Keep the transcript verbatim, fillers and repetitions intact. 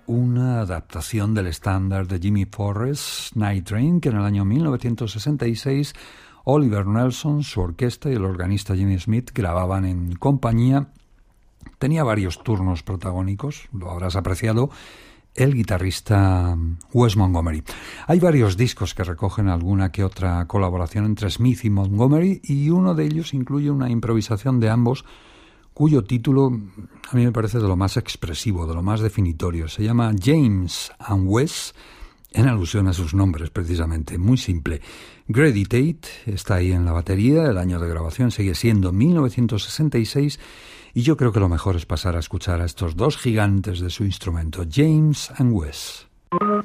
una adaptación del estándar de Jimmy Forrest, Night Train, que en el año mil novecientos sesenta y seis Oliver Nelson, su orquesta y el organista Jimmy Smith grababan en compañía. Tenía varios turnos protagónicos, lo habrás apreciado, el guitarrista Wes Montgomery. Hay varios discos que recogen alguna que otra colaboración entre Smith y Montgomery, y uno de ellos incluye una improvisación de ambos, cuyo título a mí me parece de lo más expresivo, de lo más definitorio. Se llama James and Wes, en alusión a sus nombres precisamente, muy simple. Grady Tate está ahí en la batería, el año de grabación sigue siendo mil novecientos sesenta y seis, y yo creo que lo mejor es pasar a escuchar a estos dos gigantes de su instrumento, James and Wes.